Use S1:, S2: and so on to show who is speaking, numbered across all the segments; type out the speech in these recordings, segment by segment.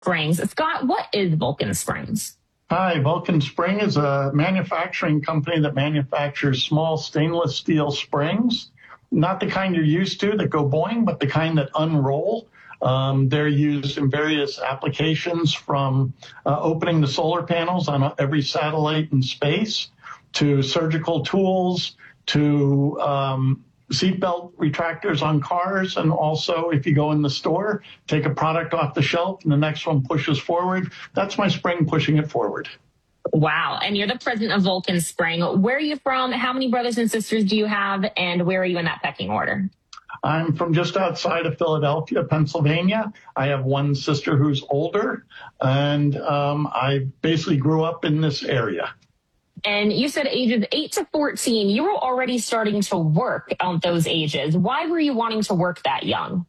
S1: Springs. Scott, what is Vulcan Springs?
S2: Hi, Vulcan Spring is a manufacturing company that manufactures small stainless steel springs. Not the kind you're used to that go boing, but the kind that unroll. They're used in various applications, from opening the solar panels on every satellite in space, to surgical tools, to seatbelt retractors on cars. And also, if you go in the store, take a product off the shelf and the next one pushes forward. That's my spring pushing it forward.
S1: Wow. And you're the president of Vulcan Spring. Where are you from? How many brothers and sisters do you have? And where are you in that pecking order?
S2: I'm from just outside of Philadelphia, Pennsylvania. I have one sister who's older, and I basically grew up in this area.
S1: And you said ages 8 to 14, you were already starting to work at those ages. Why were you wanting to work that young?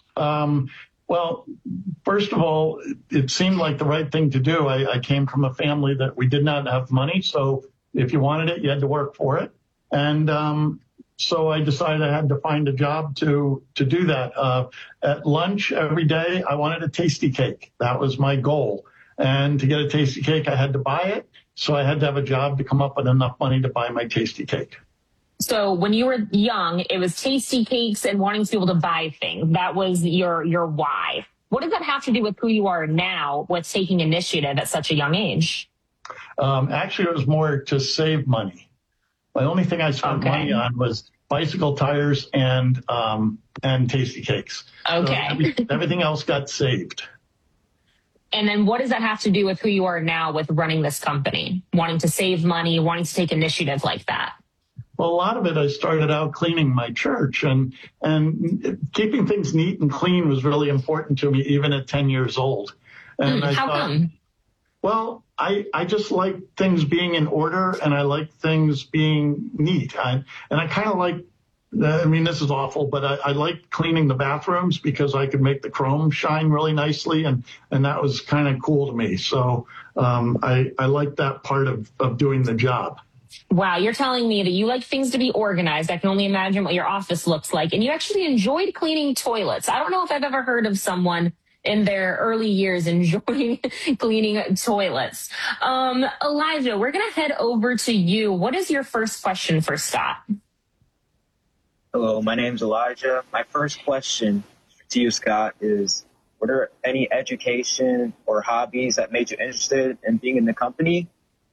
S2: Well, first of all, it seemed like the right thing to do. I came from a family that we did not have money, so if you wanted it, you had to work for it. And so I decided I had to find a job to do that. At lunch every day, I wanted a tasty cake. That was my goal. And to get a tasty cake, I had to buy it. So I had to have a job to come up with enough money to buy my tasty cake.
S1: So when you were young, it was tasty cakes and wanting to be able to buy things. That was your why. What does that have to do with who you are now with taking initiative at such a young age?
S2: Actually, it was more to save money. The only thing I spent money on was bicycle tires and tasty cakes.
S1: Okay.
S2: So everything else got saved.
S1: And then what does that have to do with who you are now with running this company, wanting to save money, wanting to take initiative like that?
S2: Well, a lot of it, I started out cleaning my church, and keeping things neat and clean was really important to me, even at 10 years old. And
S1: How come?
S2: Well, I just like things being in order, and I like things being neat. And I kind of like, I mean, this is awful, but I like cleaning the bathrooms because I could make the chrome shine really nicely, and that was kind of cool to me. So I like that part of doing the job.
S1: Wow, you're telling me that you like things to be organized. I can only imagine what your office looks like. And you actually enjoyed cleaning toilets. I don't know if I've ever heard of someone in their early years enjoying cleaning toilets. Elijah, we're going to head over to you. What is your first question for Scott?
S3: Hello, my name's Elijah. My first question to you, Scott, is were there any education or hobbies that made you interested in being in the company?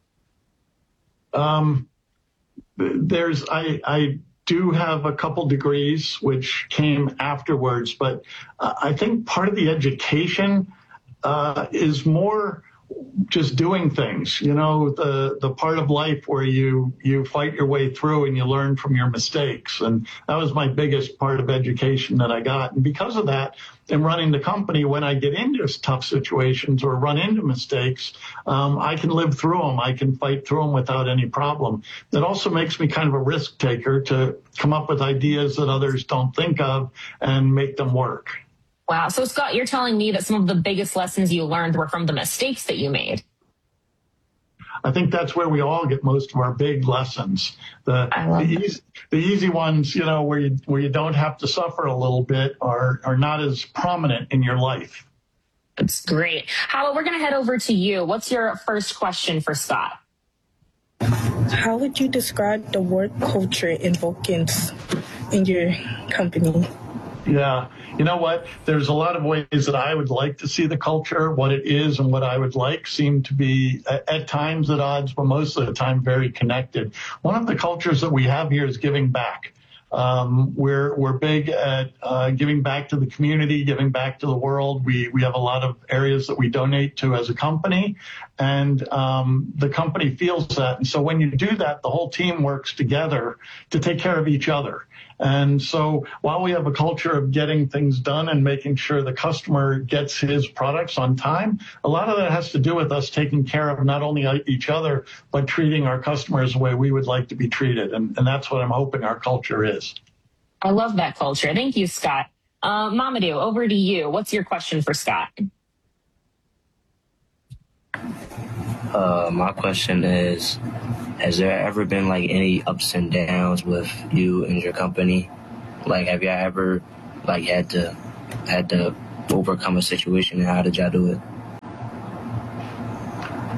S2: I do have a couple degrees which came afterwards, but I think part of the education is more just doing things, you know, the part of life where you fight your way through and you learn from your mistakes. And that was my biggest part of education that I got. And because of that, in running the company, when I get into tough situations or run into mistakes, I can live through them. I can fight through them without any problem. It also makes me kind of a risk taker to come up with ideas that others don't think of and make them work.
S1: Wow. So, Scott, you're telling me that some of the biggest lessons you learned were from the mistakes that you made.
S2: I think that's where we all get most of our big lessons. The easy ones, you know, where you don't have to suffer a little bit are not as prominent in your life.
S1: That's great. Howard, we're going to head over to you. What's your first question for Scott?
S4: How would you describe the work culture in Vulcans in your company?
S2: Yeah. You know what? There's a lot of ways that I would like to see the culture. What it is and what I would like seem to be at times at odds, but most of the time very connected. One of the cultures that we have here is giving back. We're big at giving back to the community, giving back to the world. We have a lot of areas that we donate to as a company, and the company feels that. And so when you do that, the whole team works together to take care of each other. And so while we have a culture of getting things done and making sure the customer gets his products on time, a lot of that has to do with us taking care of not only each other, but treating our customers the way we would like to be treated. And that's what I'm hoping our culture is.
S1: I love that culture. Thank you, Scott. Mamadou, over to you. What's your question for Scott?
S5: My question is, has there ever been like any ups and downs with you and your company? Like, have y'all ever like had to overcome a situation, and how did y'all do it?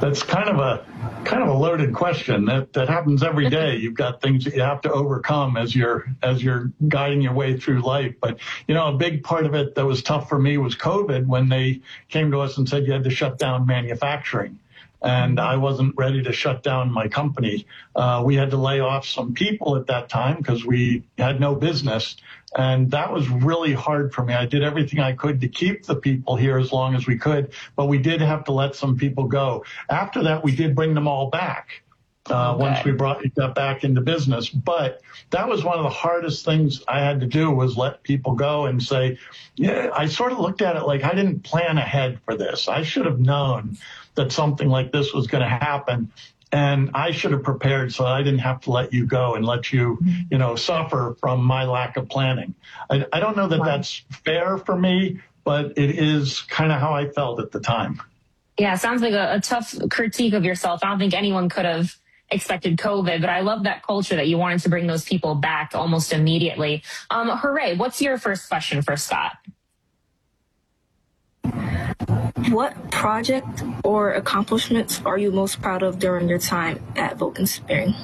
S2: That's kind of a loaded question. That happens every day. You've got things that you have to overcome as you're guiding your way through life. But, a big part of it that was tough for me was COVID, when they came to us and said you had to shut down manufacturing. And I wasn't ready to shut down my company. We had to lay off some people at that time because we had no business. And that was really hard for me. I did everything I could to keep the people here as long as we could, but we did have to let some people go. After that, we did bring them all back. Once we got back into business. But that was one of the hardest things I had to do, was let people go and say, yeah, I sort of looked at it like I didn't plan ahead for this. I should have known that something like this was going to happen, and I should have prepared so I didn't have to let you go and let you, suffer from my lack of planning. I don't know that that's fair for me, but it is kind of how I felt at the time.
S1: Yeah, sounds like a tough critique of yourself. I don't think anyone could have expected COVID, but I love that culture that you wanted to bring those people back almost immediately. Hooray, what's your first question for Scott?
S4: What project or accomplishments are you most proud of during your time at Vulcan Spring?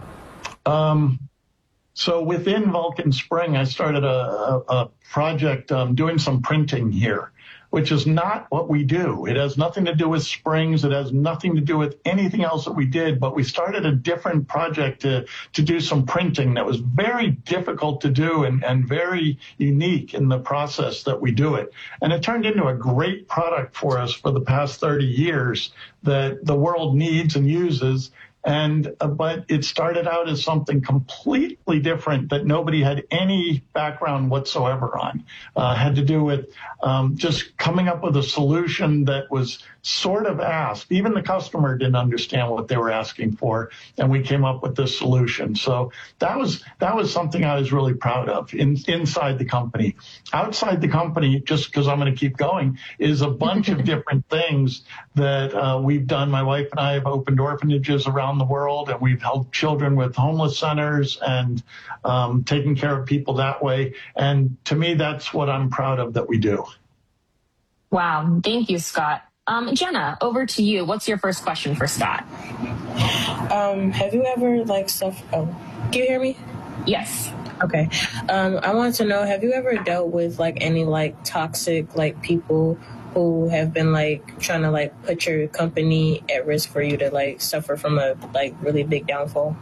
S2: So within Vulcan Spring, I started a project doing some printing here, which is not what we do. It has nothing to do with springs. It has nothing to do with anything else that we did, but we started a different project to do some printing that was very difficult to do and very unique in the process that we do it. And it turned into a great product for us for the past 30 years that the world needs and uses. But it started out as something completely different that nobody had any background whatsoever on. Had to do with just coming up with a solution that was sort of asked. Even the customer didn't understand what they were asking for, and we came up with this solution. So that was something I was really proud of inside the company. Outside the company, just because I'm going to keep going, is a bunch of different things that we've done. My wife and I have opened orphanages around the world, and we've helped children with homeless centers and taken care of people that way. And to me, that's what I'm proud of that we do.
S1: Wow. Thank you, Scott. Jenna, over to you. What's your first question for Scott?
S4: Have you ever can you hear me?
S1: Yes.
S4: Okay. I wanted to know, have you ever dealt with any toxic people who have been trying to put your company at risk for you to suffer from a really big downfall?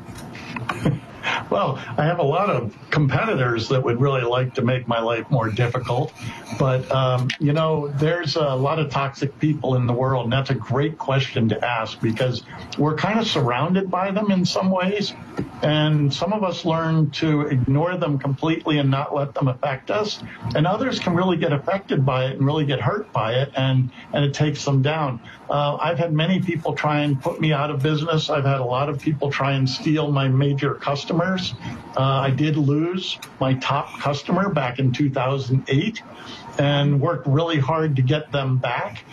S2: Well, I have a lot of competitors that would really like to make my life more difficult. But, there's a lot of toxic people in the world. And that's a great question to ask, because we're kind of surrounded by them in some ways. And some of us learn to ignore them completely and not let them affect us. And others can really get affected by it and really get hurt by it. And it takes them down. I've had many people try and put me out of business. I've had a lot of people try and steal my major customers. I did lose my top customer back in 2008 and worked really hard to get them back.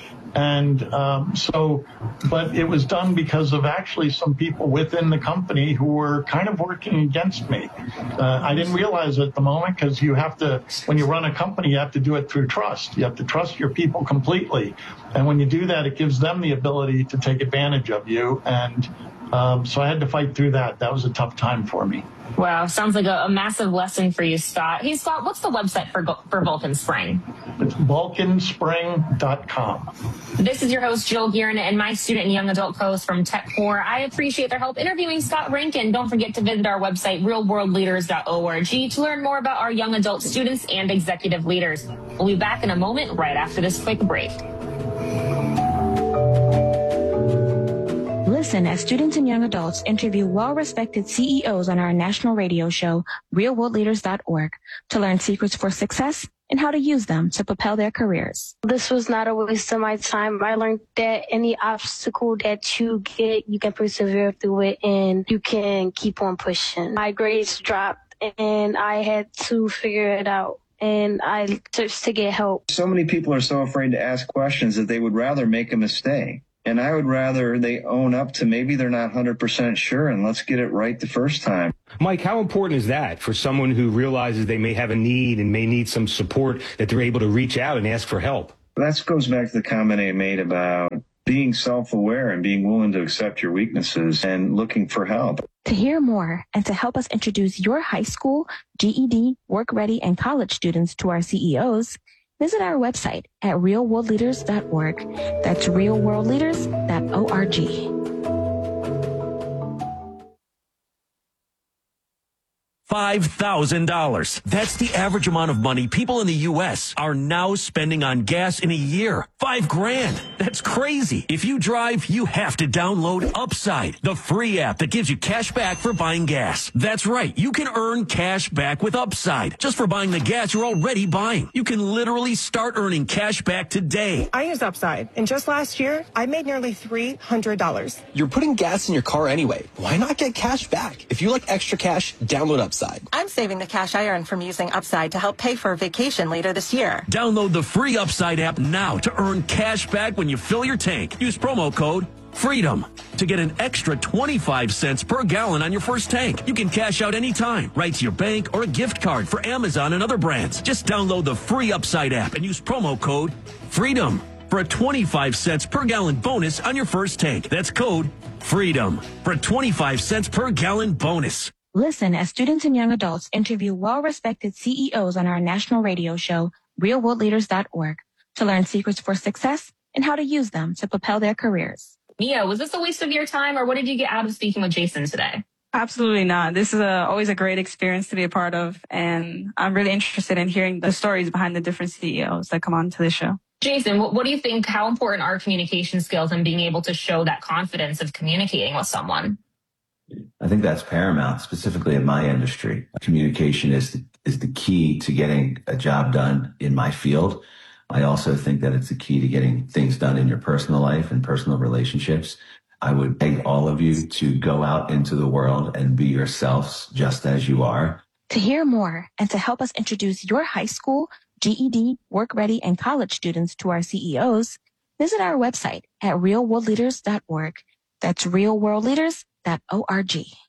S2: But it was done because of actually some people within the company who were kind of working against me. I didn't realize it at the moment, because when you run a company, you have to do it through trust. You have to trust your people completely. And when you do that, it gives them the ability to take advantage of you. And so I had to fight through that. That was a tough time for me.
S1: Wow, sounds like a massive lesson for you, Scott. Hey, Scott, what's the website for Vulcan Spring?
S2: It's vulcanspring.com.
S1: This is your host, Jill Gearin, and my student and young adult co-host from Tech4. I appreciate their help interviewing Scott Rankin. Don't forget to visit our website, realworldleaders.org, to learn more about our young adult students and executive leaders. We'll be back in a moment right after this quick break.
S6: Listen as students and young adults interview well-respected CEOs on our national radio show, realworldleaders.org, to learn secrets for success and how to use them to propel their careers.
S7: This was not a waste of my time. I learned that any obstacle that you get, you can persevere through it and you can keep on pushing. My grades dropped and I had to figure it out. And I searched to get help.
S8: So many people are so afraid to ask questions that they would rather make a mistake. And I would rather they own up to maybe they're not 100% sure, and let's get it right the first time.
S9: Mike, how important is that for someone who realizes they may have a need and may need some support, that they're able to reach out and ask for help?
S8: That goes back to the comment I made about being self-aware and being willing to accept your weaknesses and looking for help.
S6: To hear more and to help us introduce your high school, GED, work-ready, and college students to our CEOs, visit our website at realworldleaders.org. That's realworldleaders.org.
S10: $5,000. That's the average amount of money people in the U.S. are now spending on gas in a year. $5,000. That's crazy. If you drive, you have to download Upside, the free app that gives you cash back for buying gas. That's right. You can earn cash back with Upside just for buying the gas you're already buying. You can literally start earning cash back today.
S11: I use Upside, and just last year, I made nearly $300.
S12: You're putting gas in your car anyway. Why not get cash back? If you like extra cash, download Upside.
S11: I'm saving the cash I earn from using Upside to help pay for a vacation later this year.
S10: Download the free Upside app now to earn cash back when you fill your tank. Use promo code FREEDOM to get an extra 25 cents per gallon on your first tank. You can cash out anytime, right to your bank or a gift card for Amazon and other brands. Just download the free Upside app and use promo code FREEDOM for a 25 cents per gallon bonus on your first tank. That's code FREEDOM for a 25 cents per gallon bonus.
S6: Listen as students and young adults interview well-respected CEOs on our national radio show, realworldleaders.org, to learn secrets for success and how to use them to propel their careers.
S1: Mia, was this a waste of your time, or what did you get out of speaking with Jason today?
S13: Absolutely not. This is always a great experience to be a part of, and I'm really interested in hearing the stories behind the different CEOs that come on to the show.
S1: Jason, what do you think, how important are communication skills and being able to show that confidence of communicating with someone?
S14: I think that's paramount, specifically in my industry. Communication is the key to getting a job done in my field. I also think that it's the key to getting things done in your personal life and personal relationships. I would beg all of you to go out into the world and be yourselves just as you are.
S6: To hear more and to help us introduce your high school, GED, work-ready, and college students to our CEOs, visit our website at realworldleaders.org. That's realworldleaders.org.